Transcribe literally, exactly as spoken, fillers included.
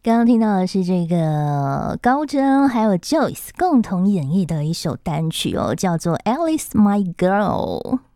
刚刚听到的是这个高真还有 Joyce 共同演绎的一首单曲哦，叫做 Alice My Girl。